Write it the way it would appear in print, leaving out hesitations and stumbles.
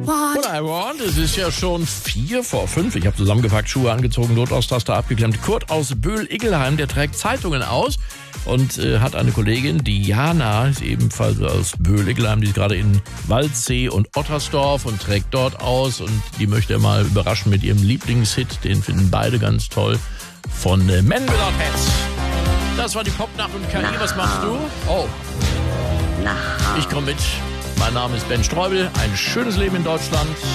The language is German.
What I want. Es ist ja schon 4:45. Ich habe zusammengepackt, Schuhe angezogen, Notausstaster abgeklemmt. Kurt aus Böhl-Iggelheim, der trägt Zeitungen aus und hat eine Kollegin, Diana, ist ebenfalls aus Böhl-Iggelheim, die ist gerade in Waldsee und Ottersdorf und trägt dort aus und die möchte er mal überraschen mit ihrem Lieblingshit, den finden beide ganz toll, von Men Without Hats. Das war die Popnacht und KI. Was machst du? Oh, ich komme mit. Mein Name ist Ben Streubel. Ein schönes Leben in Deutschland.